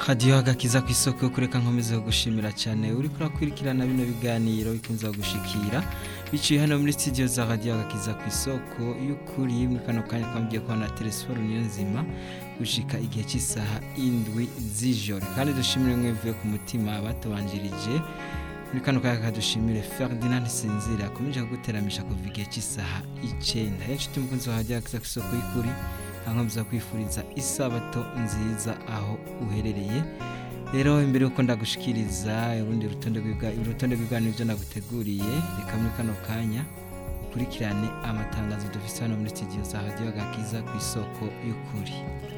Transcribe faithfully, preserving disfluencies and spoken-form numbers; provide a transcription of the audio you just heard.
Radio agakiza ku isoko kureka nkomeze gushimira cyane uri kurakwirikirana bino biganiro bikunza gushikira biciye hano muri studio za Radio agakiza ku isoko y'ukuri muri kano kanya kamgiye kwa na telefone niyo nzima gushika igihe cy'isaha indwi z'ijoro kandi dushimire mwevuye ku mutima batabanjirije muri kano kanya kadushimire Ferdinand Sinzira akomeje guteramisha kuva igihe cy'isaha icenda henshi tumukunzi wa Radio agakiza ku isoko y'ukuri ankomeza kwifuriza isabato nziza aho uherereye rero imbere uko ndagushikiriza urundi rutonde rw'ibwa urutonde rw'ibwaniro byo naguteguriye reka muri kano kanya ukurikirane amatangazo dufise hano muri studio za Radio agakiza ku isoko y'ukuri.